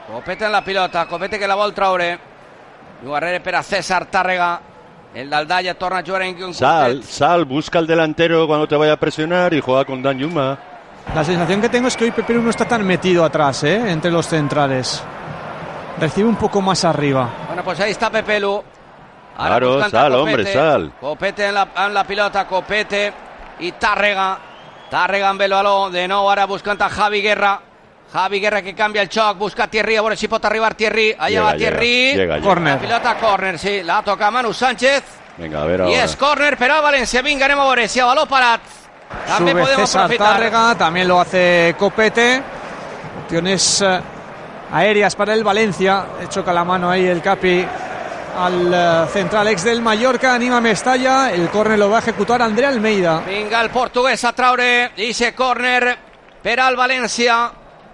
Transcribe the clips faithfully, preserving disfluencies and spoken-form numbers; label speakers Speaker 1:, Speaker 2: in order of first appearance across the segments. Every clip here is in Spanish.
Speaker 1: Copete en la pilota, Copete que la vol treure. Diu Herrera per a César Tàrrega. El Daldaya torna a jugar en
Speaker 2: Sal, sal, busca al delantero cuando te vaya a presionar y juega con Dan Yuma.
Speaker 3: La sensación que tengo es que hoy Pepe Lu no está tan metido atrás, ¿eh? Entre los centrales. Recibe un poco más arriba.
Speaker 1: Bueno, pues ahí está Pepe Lu.
Speaker 2: Ahora claro, sal, Copete. Hombre, sal.
Speaker 1: Copete en la, en la pilota, Copete i Tàrrega. Tàrrega amb el baló, de nou ara buscant a Javi Guerra. Javi Guerra que canvia el xoc, busca Thierry, a veure si pot arribar Thierry. Allà llega, va Thierry.
Speaker 2: Llega, llega,
Speaker 1: corner. La pilota córner, sí. La toca Manu Sánchez.
Speaker 2: Vinga, a veure
Speaker 1: I
Speaker 2: ahora.
Speaker 1: és córner per al València. Vinga, anem a veure si a baló parat. També
Speaker 3: Sube
Speaker 1: podemos
Speaker 3: César
Speaker 1: aprofitar.
Speaker 3: Tàrrega, también lo hace Copete. Opciones uh, aéreas para el Valencia. Choca la mano ahí el Capi al uh, central ex del Mallorca. Anima Mestalla. El córner lo va a ejecutar André Almeida.
Speaker 1: Vinga, el portuguès a traure. Dice córner per al València.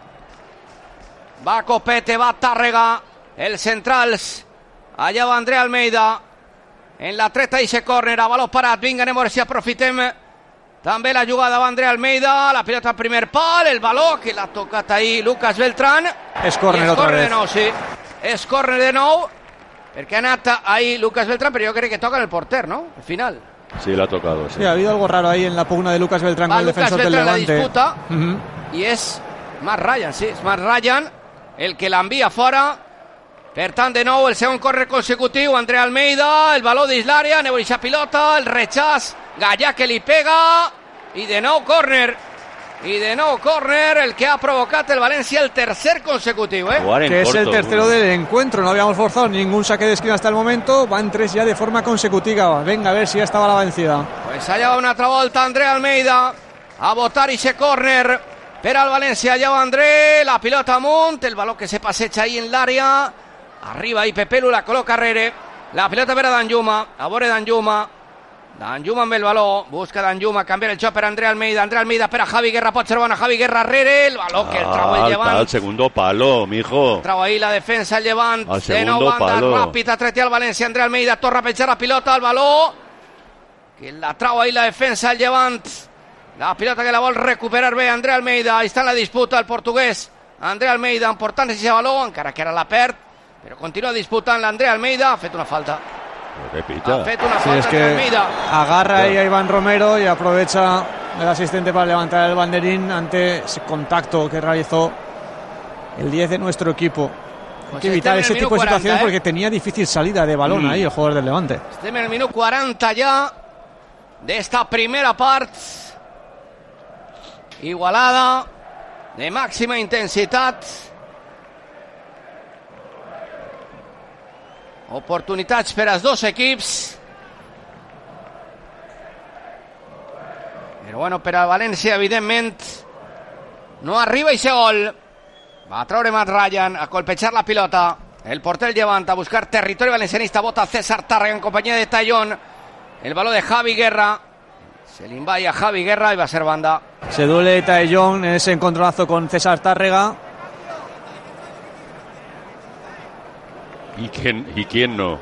Speaker 1: Va Copete, va Tàrrega. El centrals. Allà va André Almeida. En la treta dice córner, a baló parat. Vinga, anem a veure si aprofitem també la jugada. Va André Almeida, la pilota al primer pal, el baló que l'ha tocat ahí Lucas Beltrán.
Speaker 3: És córner otra vez.
Speaker 1: De nou, sí. És córner de nou, perquè ha anat ahí Lucas Beltrán, però jo crec que toca en el porter, ¿no? Al final.
Speaker 2: Sí, la ha tocado. Sí.
Speaker 3: Sí, ha habido algo raro ahí en la pugna de Lucas Beltrán
Speaker 1: va
Speaker 3: con el
Speaker 1: Lucas
Speaker 3: defensor
Speaker 1: Beltrán
Speaker 3: del Levante.
Speaker 1: La disputa,
Speaker 3: uh-huh.
Speaker 1: i és Matt Ryan, sí, és Matt Ryan el que l'envia fora. Per tant, de nou, el segon córner consecutiu. André Almeida, el baló dins l'àrea, aneu a pilota, el rechaç, Gallà que li pega, i de nou córner. Y de nou córner, el que ha provocado el Valencia, el tercer consecutivo, ¿eh?
Speaker 3: Que es el tercero del encuentro. No habíamos forzado ningún saque de esquina hasta el momento. Van tres ya de forma consecutiva. Venga, a ver si ya estaba la vencida.
Speaker 1: Pues allá va una altra volta André Almeida a botar ese córner per al Valencia. Allá va André, la pilota amunt, el balón que se paseja ahí en l'àrea. Arriba ahí Pepe Lu, la coloca Herrera. La pilota per a Danjuma, a veure Danjuma. Danjuma amb el baló, busca Danjuma, canviar el xoc per André Almeida. André Almeida per a Javi Guerra, pot ser bona Javi Guerra Herrera, el baló que el trau el Llevant.
Speaker 2: Al segundo palo, mijo.
Speaker 1: Trau ahí la defensa el Llevant.
Speaker 2: Al
Speaker 1: de nou
Speaker 2: segundo
Speaker 1: banda,
Speaker 2: palo.
Speaker 1: ràpid a tretear el València. André Almeida torna a penjar la pilota al baló, que la trau ahí la defensa el Llevant. La pilota que la vol recuperar bé André Almeida. Ahí està en la disputa el portuguès André Almeida, important ese baló, encara que ara la perd, però continua disputant l'André Almeida. Ha fet una falta.
Speaker 2: Repita.
Speaker 1: Ha fet una
Speaker 3: Sí,
Speaker 1: falta
Speaker 3: es que
Speaker 1: André Almeida.
Speaker 3: agarra ahí a Iván Romero y aprovecha el asistente para levantar el banderín ante ese contacto que realizó el diez de nuestro equipo. Hay
Speaker 1: Pues
Speaker 3: que evitar ese tipo de
Speaker 1: cuarenta,
Speaker 3: situaciones
Speaker 1: ¿eh?
Speaker 3: porque tenía difícil salida de balón
Speaker 2: Mm.
Speaker 3: ahí el jugador del Levante.
Speaker 1: Estem en el minut quaranta ja d'esta primera part, igualada, de màxima intensitat. Oportunitats per als dos equips, però bueno, per al València evidentment no arriba i gol. Va a traure Matt Ryan a colpejar la pilota. El porter Llevant a buscar territori valencianista. Bota César Tàrrega en compañía de Tallón. El balón de Javi Guerra. Se le invade a Javi Guerra y va a ser banda.
Speaker 3: Se duele Tallón en ese encontronazo con César Tàrrega.
Speaker 2: ¿Y quién, y quién no?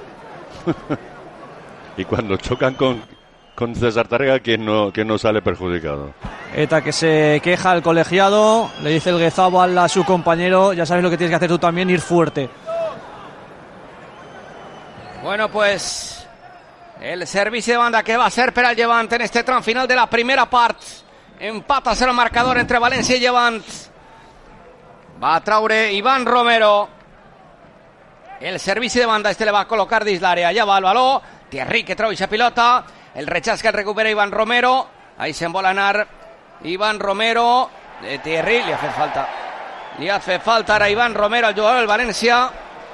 Speaker 2: Y cuando chocan con, con César Tàrrega, ¿quién no, quién no sale perjudicado?
Speaker 3: Eta que se queja al colegiado. Le dice el Guezabal a su compañero: ya sabes lo que tienes que hacer tú también, ir fuerte.
Speaker 1: Bueno, pues el servicio de banda que va a ser per al Llevant en este tram final de la primera part. Empat a cero el marcador entre València i Llevant. Va a traure Iván Romero. El servicio de banda este le va a colocar dins l'àrea. Allà va el baló. Thierry que trau esa pilota. El rechaç que el recupera Iván Romero. Ahí se'n vol anar Iván Romero. De Thierry li ha fet falta. Li ha fet falta ara Iván Romero, el jugador del València.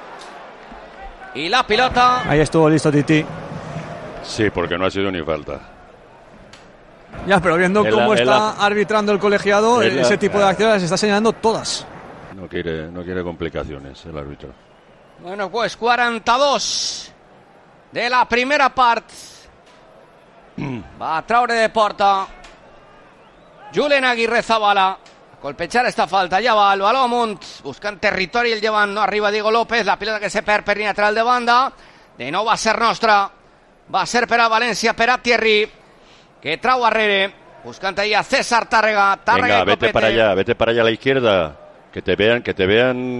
Speaker 1: Y la pilota.
Speaker 3: Ahí estuvo listo Titi.
Speaker 2: Sí, porque no ha sido ni falta.
Speaker 3: Ya, pero viendo
Speaker 2: El-
Speaker 3: cómo
Speaker 2: el-
Speaker 3: está arbitrando el colegiado,
Speaker 2: el-
Speaker 3: ese tipo de acciones las está señalando todas.
Speaker 2: No quiere, no quiere complicaciones el árbitro.
Speaker 1: Bueno, pues quaranta-dos de la primera part. Va a traure de porta Julen Aguirre Zabala. A colpejar esta falta. Ya va el baló amunt, buscant territori el Llevant. No arriba Diego López. La pilota que se perd per lateral de banda. De nou va ser nostra. Va ser per a València, per a Thierry, que trau Herrera. Buscant ahí a César Tàrrega. Tàrrega
Speaker 2: Venga,
Speaker 1: y
Speaker 2: vete
Speaker 1: Copete.
Speaker 2: para allá, vete para allá a la izquierda. Que te vean, que te vean